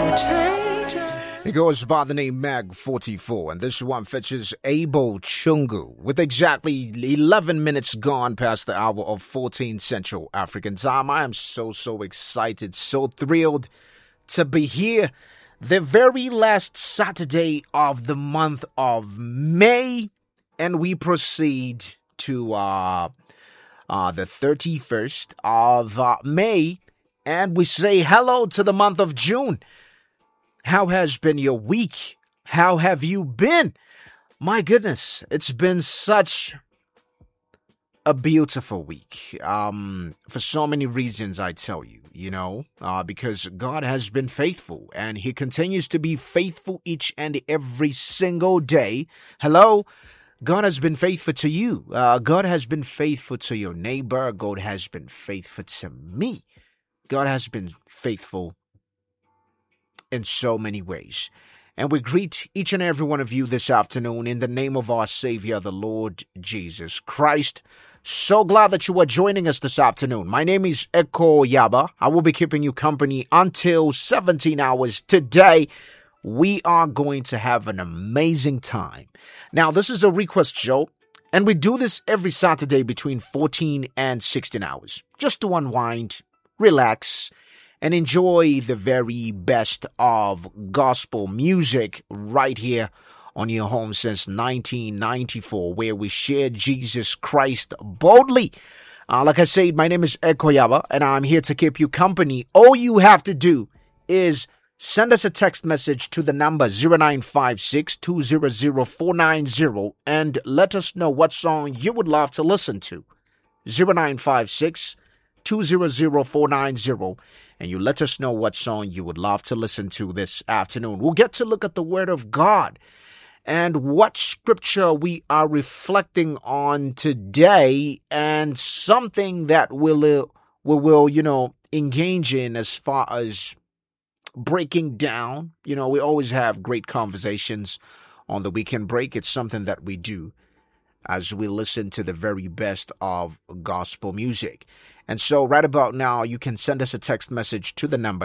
It goes by the name Mag44, and this one features Abel Chungu with exactly 11 minutes gone past the hour of 14 Central African Time. I am so excited, so thrilled to be here. The very last Saturday of the month of May, and we proceed to the 31st of May, and we say hello to the month of June. How has been your week? How have you been? My goodness, it's been such a beautiful week. For so many reasons, I tell you, because God has been faithful and He continues to be faithful each and every single day. Hello? God has been faithful to you. God has been faithful to your neighbor. God has been faithful to me. God has been faithful in so many ways. And we greet each and every one of you this afternoon in the name of our Savior, the Lord Jesus Christ. So glad that you are joining us this afternoon. My name is Eko Yaba. I will be keeping you company until 17 hours today. We are going to have an amazing time. Now, this is a request show, and we do this every Saturday between 14 and 16 hours, just to unwind, relax, and enjoy the very best of gospel music right here on your home since 1994, where we share Jesus Christ boldly. Like I said, my name is Eko Yaba, and I'm here to keep you company. All you have to do is send us a text message to the number 0956-200-490 and let us know what song you would love to listen to. 0956-200-490, and you let us know what song you would love to listen to this afternoon. We'll get to look at the Word of God and what scripture we are reflecting on today, and something that we will engage in as far as breaking down. We always have great conversations on the weekend break. It's something that we do as we listen to the very best of gospel music. And so right about now, you can send us a text message to the number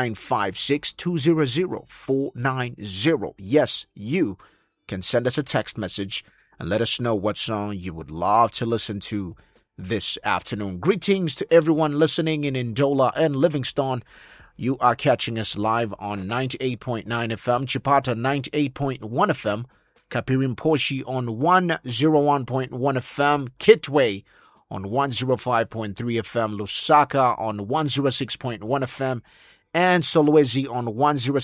0956-200-490. Yes, you can send us a text message and let us know what song you would love to listen to this afternoon. Greetings to everyone listening in Ndola and Livingstone. You are catching us live on 98.9 FM, Chipata 98.1 FM, Kapirimposhi on 101.1 FM, Kitwe on 105.3 FM, Lusaka on 106.1 FM, and Solwezi on 106.